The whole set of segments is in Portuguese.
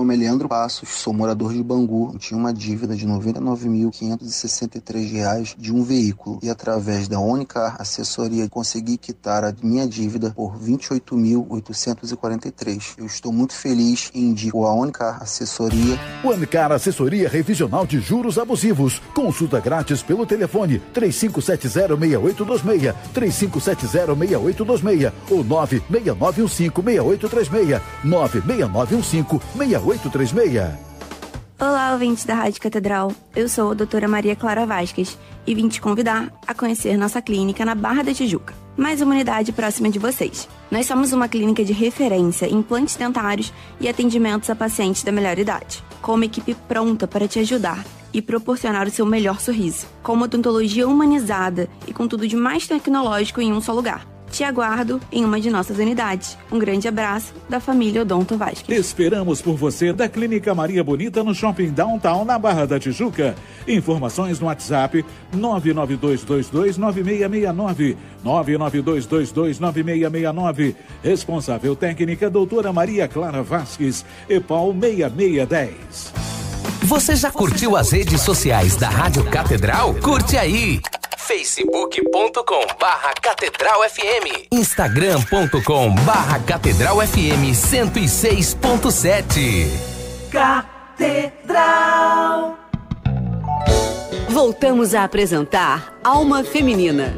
nome é Leandro Passos, sou morador de Bangu. Eu tinha uma dívida de R$ 99.563 de um veículo e através da Unicar Assessoria consegui quitar a minha dívida por R$ 28.843. Eu estou muito feliz e indico a Unicar Assessoria. Unicar Assessoria Revisional de Juros Abusivos. Consulta grátis pelo telefone 3570-6826, 3570-6826 ou 96915-6836, 96915-6836. Olá, ouvintes da Rádio Catedral. Eu sou a doutora Maria Clara Vasquez e vim te convidar a conhecer nossa clínica na Barra da Tijuca. Mais uma unidade próxima de vocês. Nós somos uma clínica de referência em implantes dentários e atendimentos a pacientes da melhor idade, com uma equipe pronta para te ajudar e proporcionar o seu melhor sorriso, com uma odontologia humanizada e com tudo de mais tecnológico em um só lugar. Te aguardo em uma de nossas unidades. Um grande abraço da família Odonto Vasquez. Esperamos por você da Clínica Maria Bonita no Shopping Downtown, na Barra da Tijuca. Informações no WhatsApp 992229669, 992229669. Responsável técnica doutora Maria Clara Vasquez, EPAL 6610. Você já curtiu as redes sociais da Rádio Catedral? Curte aí! facebook.com/Catedral FM, instagram.com/Catedral FM 106.7. Catedral. Voltamos a apresentar Alma Feminina.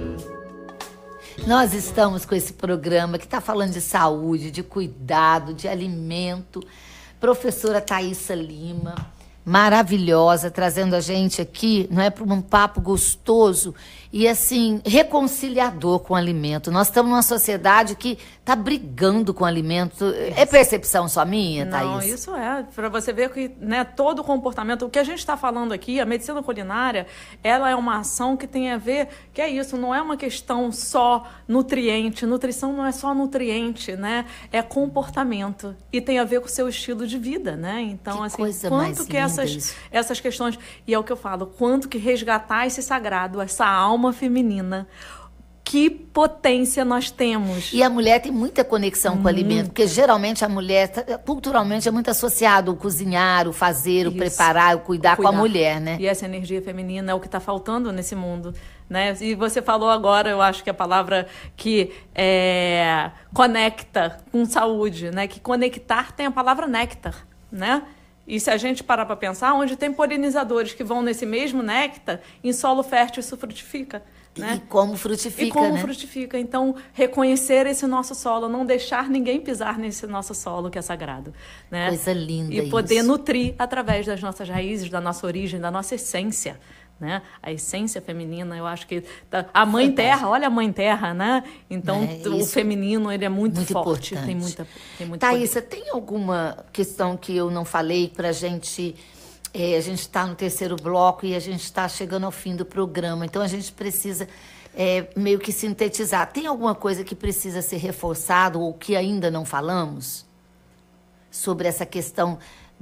Nós estamos com esse programa que está falando de saúde, de cuidado, de alimento. Professora Thaisa Lima, maravilhosa, trazendo a gente aqui, não é, para um papo gostoso e, assim, reconciliador com o alimento. Nós estamos numa sociedade que está brigando com o alimento. É percepção só minha, Thaís? Não, isso é. Para você ver que, né, todo o comportamento... O que a gente está falando aqui, a medicina culinária, ela é uma ação que tem a ver... Que é isso, não é uma questão só nutriente. Nutrição não é só nutriente, né? É comportamento. E tem a ver com o seu estilo de vida, né? Então, que assim, coisa quanto que essas questões... E é o que eu falo, quanto que resgatar esse sagrado, essa alma feminina, que potência nós temos. E a mulher tem muita conexão com o alimento, porque geralmente a mulher, culturalmente, é muito associado o cozinhar, o fazer, o preparar, o cuidar com a mulher, né? E essa energia feminina é o que está faltando nesse mundo, né? E você falou agora, eu acho que a palavra que conecta com saúde, né? Que conectar tem a palavra néctar, né? E se a gente parar para pensar, onde tem polinizadores que vão nesse mesmo néctar, em solo fértil isso frutifica. Né? E como frutifica, E como frutifica. Então, reconhecer esse nosso solo, não deixar ninguém pisar nesse nosso solo que é sagrado. Né? Coisa linda. E poder nutrir através das nossas raízes, da nossa origem, da nossa essência. Né? A essência feminina, eu acho que... A Mãe Terra, olha a Mãe Terra, né? Então, o feminino, ele é muito forte. Importante. Tem muito Thaisa, tem alguma questão que eu não falei para a gente... a gente está no terceiro bloco e a gente está chegando ao fim do programa. Então, a gente precisa meio que sintetizar. Tem alguma coisa que precisa ser reforçado ou que ainda não falamos? Sobre essa questão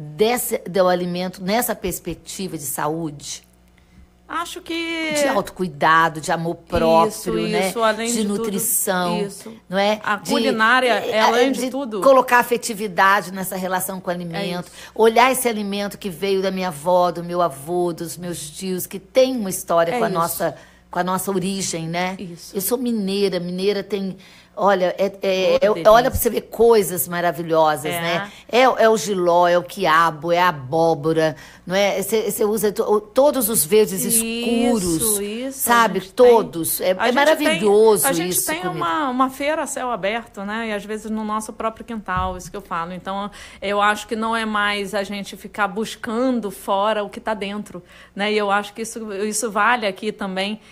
do alimento nessa perspectiva de saúde? Acho que... De autocuidado, de amor próprio, né? Além de nutrição. Tudo. Isso. Não é? A culinária, além de tudo. Colocar afetividade nessa relação com o alimento. Olhar esse alimento que veio da minha avó, do meu avô, dos meus tios, que tem uma história com a nossa origem, né? Isso. Eu sou mineira. Mineira tem... Olha, olha para você ver coisas maravilhosas, né? É o jiló, é o quiabo, é a abóbora, não é? Você usa todos os verdes escuros, sabe? Todos. É maravilhoso isso. A gente tem uma feira a céu aberto, né? E às vezes no nosso próprio quintal, isso que eu falo. Então, eu acho que não é mais a gente ficar buscando fora o que está dentro, né? E eu acho que isso vale aqui também.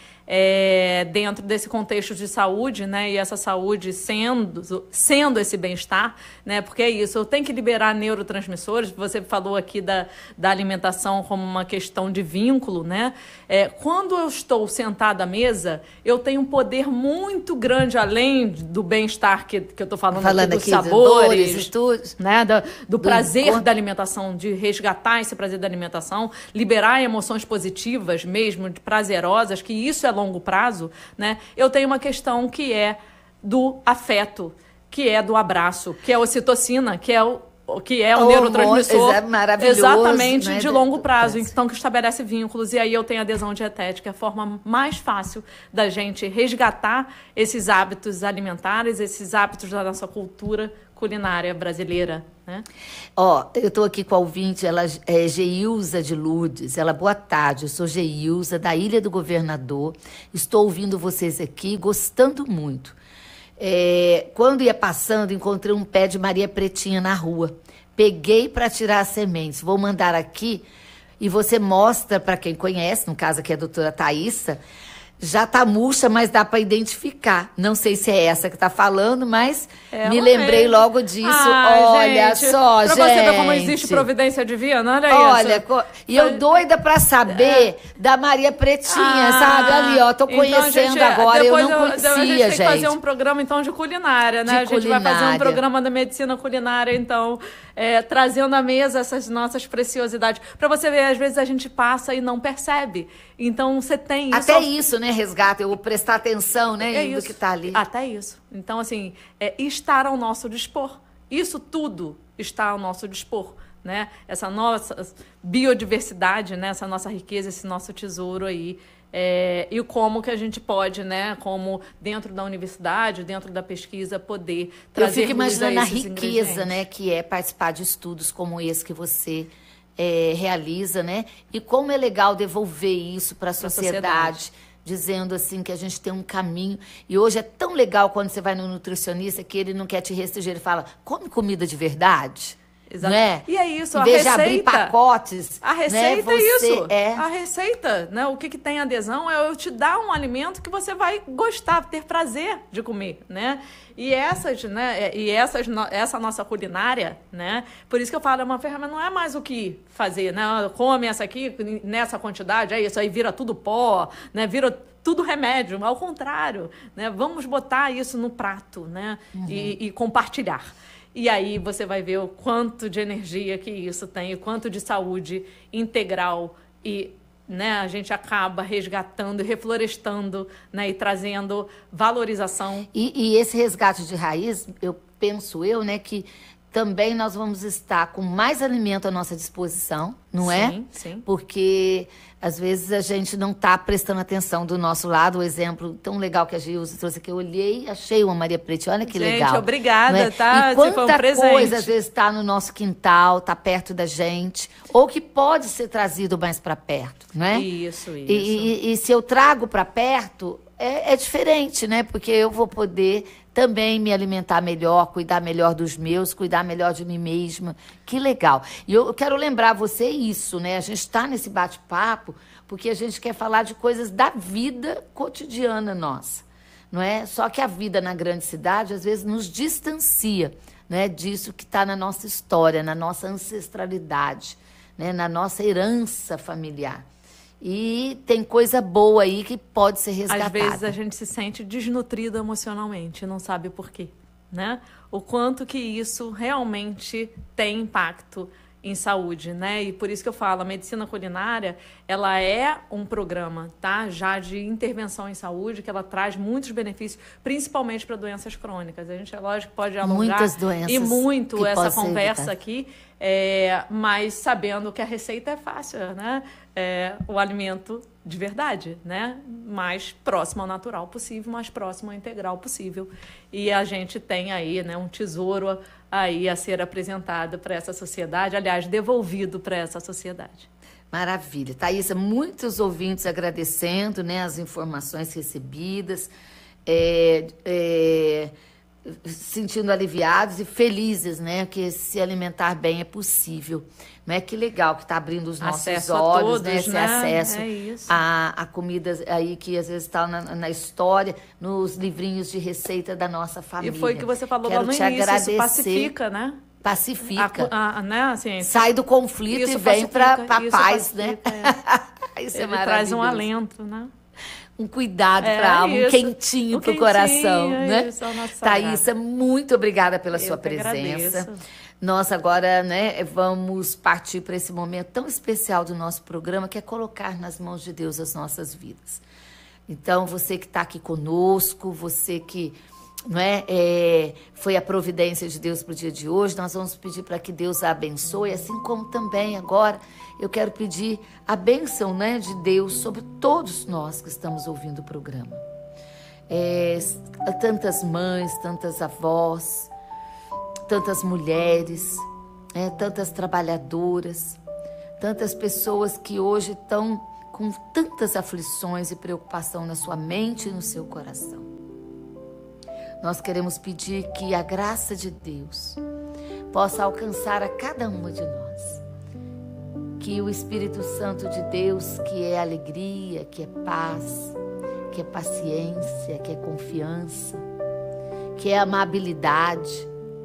Dentro desse contexto de saúde, né? E essa saúde sendo esse bem-estar, né? Porque é isso, eu tenho que liberar neurotransmissores. Você falou aqui da alimentação como uma questão de vínculo, né? Quando eu estou sentada à mesa, eu tenho um poder muito grande, além do bem-estar que eu estou falando aqui, dos sabores, né? Do prazer da alimentação, de resgatar esse prazer da alimentação, liberar emoções positivas mesmo, prazerosas, que isso é longo prazo, né? Eu tenho uma questão que é do afeto, que é do abraço, que é a ocitocina, que é que é o neurotransmissor maravilhoso, exatamente, né? de longo prazo, então que estabelece vínculos, e aí eu tenho adesão dietética, é a forma mais fácil da gente resgatar esses hábitos alimentares, esses hábitos da nossa cultura culinária brasileira, né? Eu estou aqui com a ouvinte, ela é Geilza de Lourdes. Ela, boa tarde, eu sou Geilza, da Ilha do Governador. Estou ouvindo vocês aqui, gostando muito. Quando ia passando, encontrei um pé de Maria Pretinha na rua. Peguei para tirar as sementes. Vou mandar aqui e você mostra para quem conhece, no caso aqui é a doutora Thaísa. Já tá murcha, mas dá para identificar. Não sei se é essa que tá falando, mas me lembrei logo disso. Olha gente, só, gente. Pra você ver como existe providência divina, olha isso. E eu doida para saber da Maria Pretinha, sabe? Ali, ó, tô conhecendo então, agora, eu não conhecia, a gente. Tem que fazer um gente. programa, então, de culinária, né? A gente vai fazer um programa da medicina culinária, então, trazendo à mesa essas nossas preciosidades. Para você ver, às vezes a gente passa e não percebe. Então, você tem isso. Até isso, né, resgata, eu vou prestar atenção, né, no que tá ali. Até isso. Então, assim, estar ao nosso dispor. Isso tudo está ao nosso dispor, né? Essa nossa biodiversidade, né? Essa nossa riqueza, esse nosso tesouro aí. E como que a gente pode, né, como dentro da universidade, dentro da pesquisa, poder trazer. Eu fico imaginando a riqueza, né, que é participar de estudos como esse que você realiza, né? E como é legal devolver isso para a sociedade, dizendo assim que a gente tem um caminho. E hoje é tão legal quando você vai no nutricionista que ele não quer te restringir, ele fala, come comida de verdade. Exato. Né? E é isso, em vez de abrir pacotes. A receita, né, é isso. A receita, né? O que tem adesão é eu te dar um alimento que você vai gostar, ter prazer de comer, né? E essa nossa culinária, né? Por isso que eu falo, é uma ferramenta, não é mais o que fazer, né? Come essa aqui nessa quantidade, é isso, aí vira tudo pó, né? Vira tudo remédio, ao contrário, né? Vamos botar isso no prato, né? E compartilhar. E aí você vai ver o quanto de energia que isso tem, o quanto de saúde integral e, né, a gente acaba resgatando e reflorestando, né, e trazendo valorização. E esse resgate de raiz, eu penso, né, que também nós vamos estar com mais alimento à nossa disposição, não é? Sim, sim. Porque às vezes a gente não está prestando atenção do nosso lado. O exemplo tão legal que a Gilza trouxe aqui, eu olhei, achei uma Maria Pretinha, olha que legal. Gente, obrigada, é? tá? E quanta coisa às vezes está no nosso quintal, está perto da gente, ou que pode ser trazido mais para perto, não é? Isso. E se eu trago para perto, é diferente, né? Porque eu vou poder também me alimentar melhor, cuidar melhor dos meus, cuidar melhor de mim mesma. Que legal. E eu quero lembrar você isso, né? A gente está nesse bate-papo porque a gente quer falar de coisas da vida cotidiana nossa, não é? Só que a vida na grande cidade, às vezes, nos distancia, né, disso que está na nossa história, na nossa ancestralidade, né, na nossa herança familiar. E tem coisa boa aí que pode ser resgatada. Às vezes a gente se sente desnutrido emocionalmente, não sabe por quê, né? O quanto que isso realmente tem impacto em saúde, né? E por isso que eu falo, a medicina culinária, ela é um programa, tá? Já de intervenção em saúde, que ela traz muitos benefícios, principalmente para doenças crônicas. A gente, é lógico, pode alongar muitas doenças e muito essa conversa aqui, mas sabendo que a receita é fácil, né? O alimento de verdade, né? Mais próximo ao natural possível, mais próximo ao integral possível. E a gente tem aí, né, um tesouro aí a ser apresentado para essa sociedade, aliás, devolvido para essa sociedade. Maravilha. Thaísa, muitos ouvintes agradecendo, né, as informações recebidas, sentindo aliviados e felizes, né, que se alimentar bem é possível. Né? Que legal que está abrindo os nossos acesso olhos, todos, né? Esse acesso a comidas aí que às vezes está na história, nos livrinhos de receita da nossa família. E foi o que você falou lá no início, agradecer. Isso pacifica, né? Pacifica. Né? Assim, sai do conflito e vem para a paz, né? Isso é maravilhoso. Traz um alento, né? Um cuidado para a alma, um quentinho para o coração, né? Thaísa, muito obrigada pela sua presença. Agradeço. Nós agora, né, vamos partir para esse momento tão especial do nosso programa, que é colocar nas mãos de Deus as nossas vidas. Então, você que está aqui conosco, você que não é? Foi a providência de Deus para o dia de hoje. Nós vamos pedir para que Deus a abençoe, assim como também agora eu quero pedir a bênção, né, de Deus sobre todos nós que estamos ouvindo o programa. Tantas mães, tantas avós, tantas mulheres, tantas trabalhadoras, tantas pessoas que hoje estão com tantas aflições e preocupação na sua mente e no seu coração. Nós queremos pedir que a graça de Deus possa alcançar a cada uma de nós. Que o Espírito Santo de Deus, que é alegria, que é paz, que é paciência, que é confiança, que é amabilidade,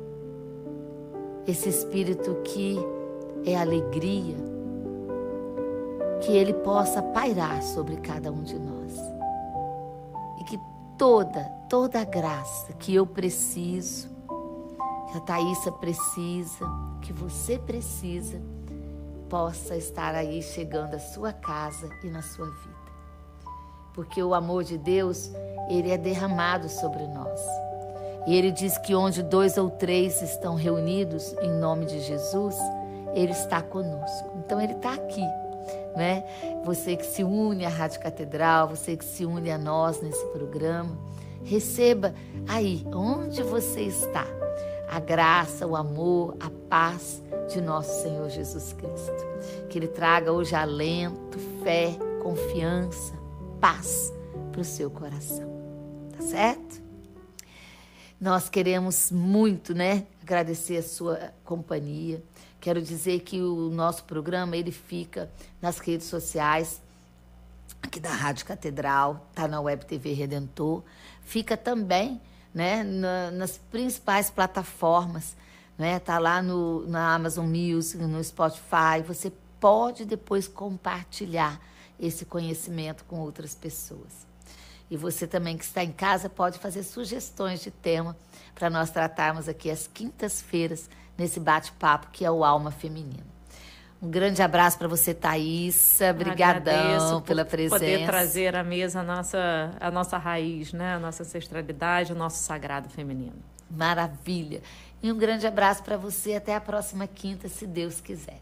esse Espírito que é alegria, que ele possa pairar sobre cada um de nós. E que toda a graça que eu preciso, que a Thaísa precisa, que você precisa, possa estar aí chegando à sua casa e na sua vida. Porque o amor de Deus, ele é derramado sobre nós. E ele diz que onde 2 ou 3 estão reunidos em nome de Jesus, ele está conosco. Então ele está aqui, né? Você que se une à Rádio Catedral, você que se une a nós nesse programa, receba aí, onde você está, a graça, o amor, a paz de nosso Senhor Jesus Cristo. Que ele traga hoje alento, fé, confiança, paz para o seu coração. Tá certo? Nós queremos muito, né, agradecer a sua companhia. Quero dizer que o nosso programa, ele fica nas redes sociais aqui da Rádio Catedral, tá na Web TV Redentor, fica também, né, nas principais plataformas, né, tá lá na Amazon Music, no Spotify. Você pode depois compartilhar esse conhecimento com outras pessoas. E você também que está em casa pode fazer sugestões de tema para nós tratarmos aqui às quintas-feiras nesse bate-papo que é o Alma Feminina. Um grande abraço para você, Thaísa. Obrigadão pela presença. Poder trazer à mesa a nossa raiz, né? A nossa ancestralidade, o nosso sagrado feminino. Maravilha. E um grande abraço para você. Até a próxima quinta, se Deus quiser.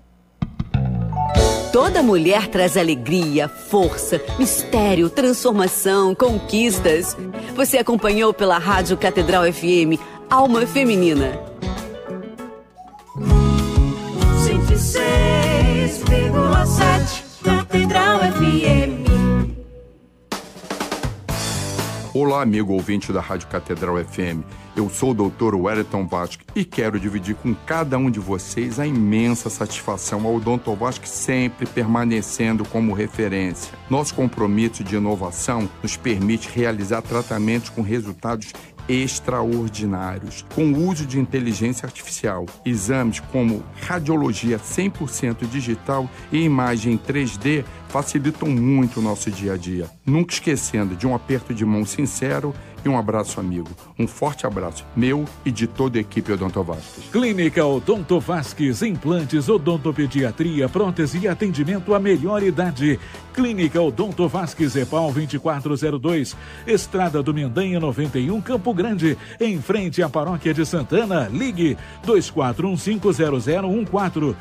Toda mulher traz alegria, força, mistério, transformação, conquistas. Você acompanhou pela Rádio Catedral FM, Alma Feminina. 106,7 Catedral FM. Olá, amigo ouvinte da Rádio Catedral FM. Eu sou o Dr. Wellington Vasques e quero dividir com cada um de vocês a imensa satisfação ao Dr. Vasques sempre permanecendo como referência. Nosso compromisso de inovação nos permite realizar tratamentos com resultados extraordinários, com o uso de inteligência artificial. Exames como radiologia 100% digital e imagem 3D facilitam muito o nosso dia a dia. Nunca esquecendo de um aperto de mão sincero e um abraço amigo. Um forte abraço meu e de toda a equipe Odonto Vasques. Clínica Odonto Vasques, implantes, odontopediatria, prótese e atendimento à melhor idade. Clínica Odonto Vasques, EPAL 2402, Estrada do Mendanha 91, Campo Grande, em frente à Paróquia de Santana. Ligue 24150014,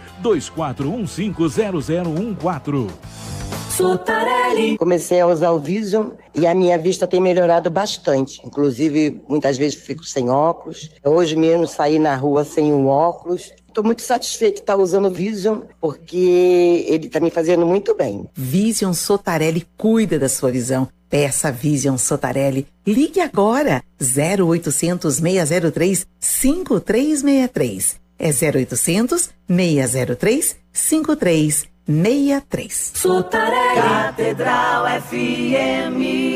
24150014. Sotarelli. Comecei a usar o Vision e a minha vista tem melhorado bastante. Inclusive, muitas vezes fico sem óculos. Hoje mesmo saí na rua sem um óculos. Estou muito satisfeita de estar usando o Vision, porque ele está me fazendo muito bem. Vision Sotarelli cuida da sua visão. Peça Vision Sotarelli. Ligue agora. 0800 603 5363. É 0800 603 5363. Sotarelli. Catedral FM.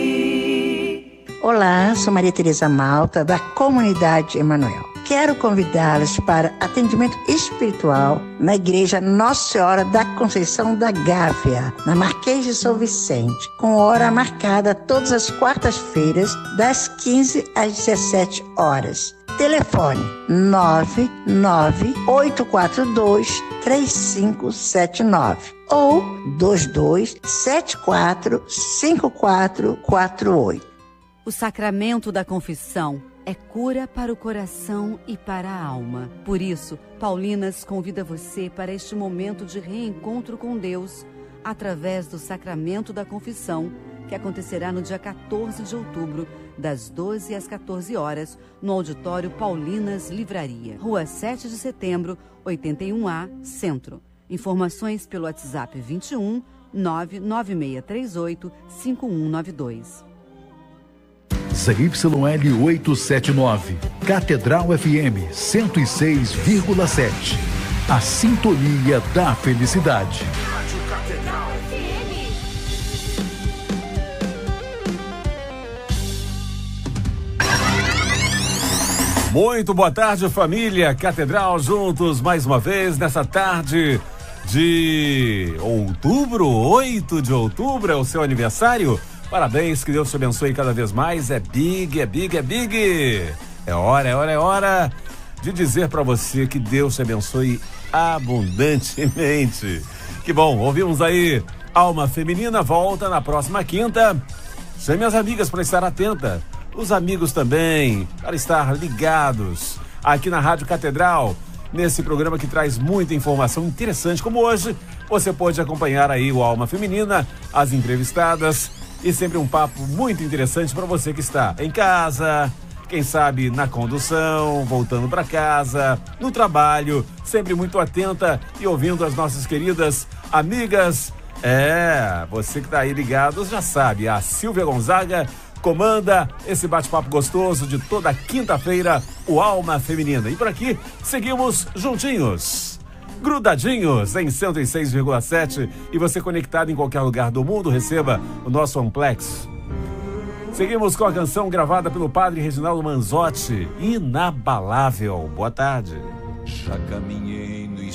Olá, sou Maria Tereza Malta, da Comunidade Emanuel. Quero convidá-las para atendimento espiritual na Igreja Nossa Senhora da Conceição da Gávea, na Marquês de São Vicente, com hora marcada todas as quartas-feiras, das 15 às 17 horas. Telefone 99842-3579 ou 2274-5448. O sacramento da confissão é cura para o coração e para a alma. Por isso, Paulinas convida você para este momento de reencontro com Deus através do Sacramento da Confissão, que acontecerá no dia 14 de outubro, das 12 às 14 horas, no Auditório Paulinas Livraria, Rua 7 de Setembro, 81A, Centro. Informações pelo WhatsApp 21 99638 5192. ZYL 879, Catedral FM 106,7. A sintonia da felicidade. Muito boa tarde, família Catedral, juntos mais uma vez nessa tarde de outubro, 8 de outubro, é o seu aniversário. Parabéns, que Deus te abençoe cada vez mais. É big, é big, é big. É hora de dizer para você que Deus te abençoe abundantemente. Que bom, ouvimos aí Alma Feminina, volta na próxima quinta. Chame as amigas para estar atenta, os amigos também, para estar ligados aqui na Rádio Catedral, nesse programa que traz muita informação interessante, como hoje. Você pode acompanhar aí o Alma Feminina, as entrevistadas e sempre um papo muito interessante para você que está em casa, quem sabe na condução, voltando para casa, no trabalho, sempre muito atenta e ouvindo as nossas queridas amigas. Você que está aí ligado já sabe, a Silvia Gonzaga comanda esse bate-papo gostoso de toda quinta-feira, o Alma Feminina. E por aqui, seguimos juntinhos, grudadinhos em 106,7, e você conectado em qualquer lugar do mundo, receba o nosso Amplex. Seguimos com a canção gravada pelo padre Reginaldo Manzotti, Inabalável. Boa tarde. Já caminhei no